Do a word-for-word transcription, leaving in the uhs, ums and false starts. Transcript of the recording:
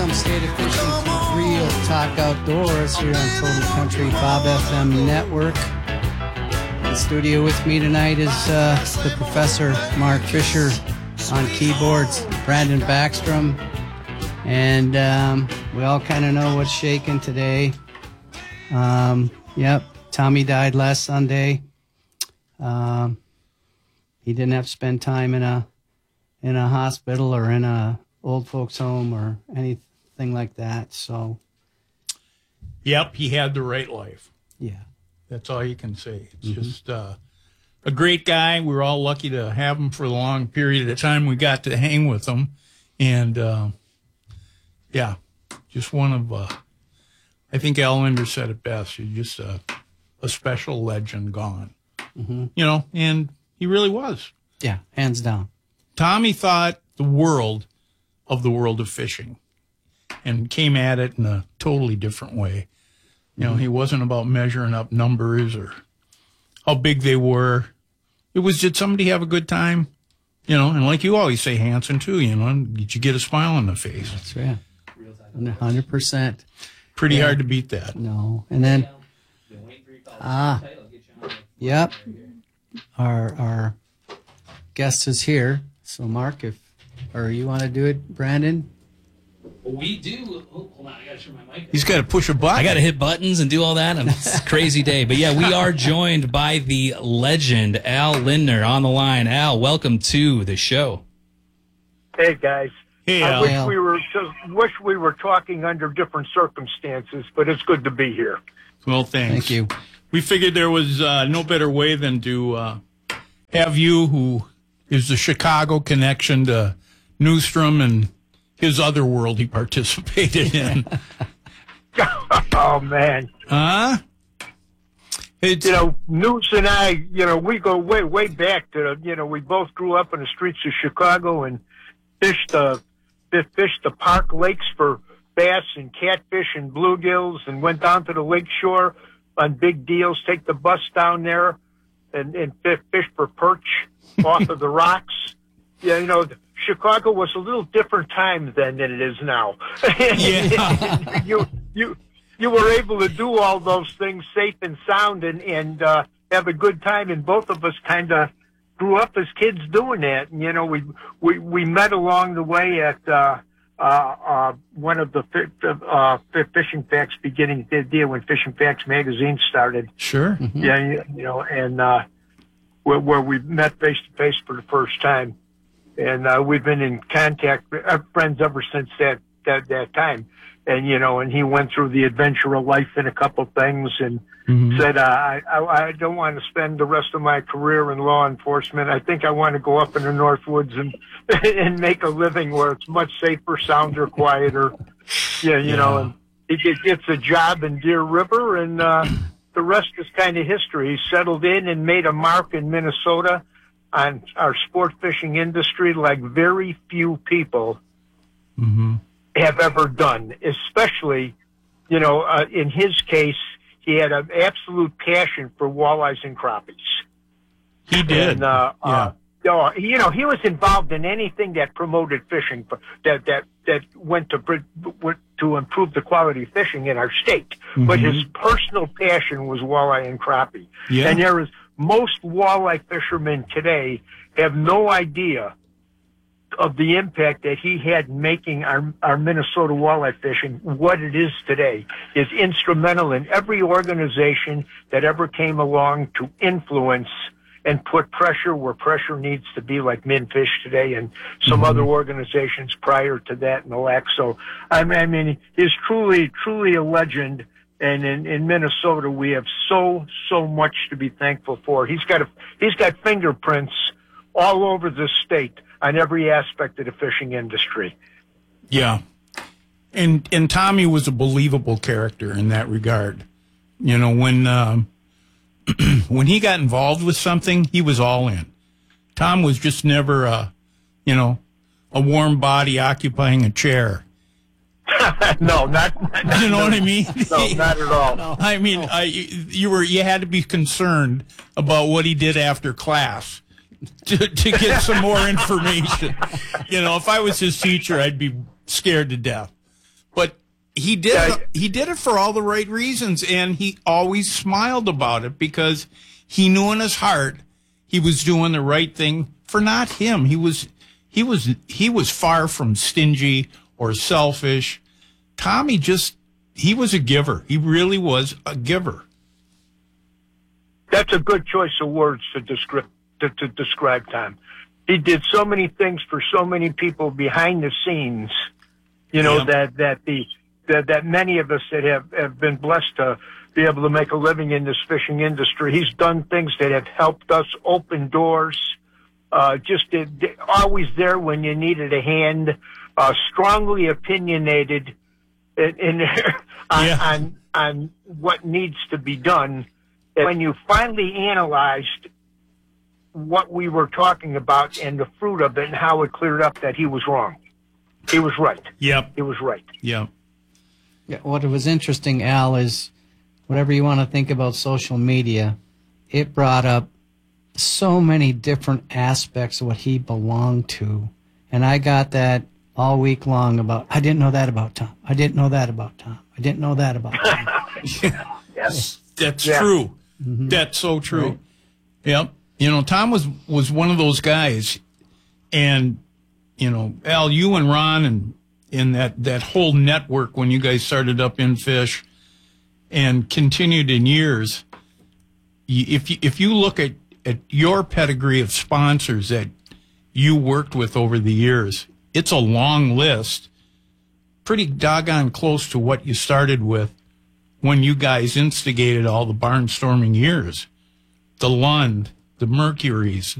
Welcome, State of Fishing, to Real Talk Outdoors here on Total Country Bob F M Network. In the studio with me tonight is uh, the Professor Mark Fisher on keyboards, Brandon Backstrom, and um, we all kind of know what's shaking today. Um, yep, Tommy died last Sunday. Um, he didn't have to spend time in a in a hospital or in a old folks home or anything like that. So, yep, he had the right life. Yeah, that's all you can say. It's mm-hmm. just uh, a great guy. We were all lucky to have him for the long period of time we got to hang with him, and uh, yeah, just one of. Uh, I think Al Lindner said it best. He's just a, a special legend gone. Mm-hmm. You know, and he really was. Yeah, hands down. Tommy thought the world of the world of fishing and came at it in a totally different way. You know, mm-hmm. he wasn't about measuring up numbers or how big they were. It was, did somebody have a good time? You know, and like you always say, Hanson, too, you know, did you get a smile on the face? That's right. one hundred percent. Pretty yeah. hard to beat that. No. And then, ah, yep, our, our guest is here. So, Mark, if or you want to do it, Brandon? We do. Oh, hold on, I got to turn my mic. He's got to push a button. I got to hit buttons and do all that. It's a crazy day. But, yeah, we are joined by the legend, Al Lindner, on the line. Al, welcome to the show. Hey, guys. Hey, I Al. wish we were just wish we were talking under different circumstances, but it's good to be here. Well, thanks. Thank you. We figured there was uh, no better way than to uh, have you, who is the Chicago connection to Newstrom and his other world he participated in. Oh, man. Huh? It's, you know, News and I, you know, we go way, way back to, you know, we both grew up in the streets of Chicago and fished the, fished the park lakes for bass and catfish and bluegills and went down to the lake shore on big deals, take the bus down there and, and fish for perch off of the rocks. Yeah, you know, Chicago was a little different time then than it is now. Yeah. you, you, you were able to do all those things safe and sound and, and, uh, have a good time. And both of us kind of grew up as kids doing that. And, you know, we, we, we met along the way at, uh, uh, uh, one of the, uh, Fishing Facts beginning deal when Fishing Facts magazine started. Sure. Mm-hmm. Yeah. You, you know, and, uh, where, where we met face to face for the first time. And, uh, we've been in contact, uh, friends ever since that, that, that time. And, you know, and he went through the adventure of life in a couple things and mm-hmm. said, uh, I, I, I don't want to spend the rest of my career in law enforcement. I think I want to go up in the North Woods and, and make a living where it's much safer, sounder, quieter. Yeah. You yeah. know, and he gets a job in Deer River and, uh, the rest is kind of history. He settled in and made a mark in Minnesota on our sport fishing industry like very few people mm-hmm. have ever done, especially, you know, uh, in his case, he had an absolute passion for walleyes and crappies. He did. And, uh, yeah. uh, you know, he was involved in anything that promoted fishing, that, that, that went to, to improve the quality of fishing in our state. Mm-hmm. But his personal passion was walleye and crappie. Yeah. And there is, most walleye fishermen today have no idea of the impact that he had in making our, our Minnesota walleye fishing what it is today. Is instrumental in every organization that ever came along to influence and put pressure where pressure needs to be, like Minfish today and some mm-hmm. other organizations prior to that and the like. So, I mean, I mean, he's truly, truly a legend. And in, in Minnesota, we have so, so much to be thankful for. He's got a, he's got fingerprints all over the state on every aspect of the fishing industry. Yeah. And, and Tommy was a believable character in that regard. You know, when, um, when he got involved with something, he was all in. Tom was just never a, you know, a warm body occupying a chair. no, not, not. You know no, what I mean? No, not at all. No, I mean, no. I, you were you had to be concerned about what he did after class to to get some more information. You know, if I was his teacher, I'd be scared to death. he did Yeah. it, he did it for all the right reasons, and he always smiled about it because he knew in his heart he was doing the right thing for not him. He was he was he was far from stingy or selfish. Tommy just he was a giver. He really was a giver. That's a good choice of words to describe to, to describe Tom. He did so many things for so many people behind the scenes, you know, Yeah. that that the that, that many of us that have, have been blessed to be able to make a living in this fishing industry. He's done things that have helped us open doors. Uh, just did, always there when you needed a hand. Uh, strongly opinionated in, in on, Yeah. on on what needs to be done. And when you finally analyzed what we were talking about and the fruit of it and how it cleared up, that he was wrong. He was right. Yep. He was right. Yep. Yeah, what was interesting, Al, is whatever you want to think about social media, it brought up so many different aspects of what he belonged to. And I got that all week long about, I didn't know that about Tom. I didn't know that about Tom. I didn't know that about Tom. Yes. That's Yeah. true. That's so true. Right. Yep. You know, Tom was, was one of those guys, and, you know, Al, you and Ron and, and that, that whole network when you guys started up in Fish and continued in years, you, if you, if you look at, at your pedigree of sponsors that you worked with over the years, it's a long list, pretty doggone close to what you started with when you guys instigated all the barnstorming years. The Lund, the Mercuries,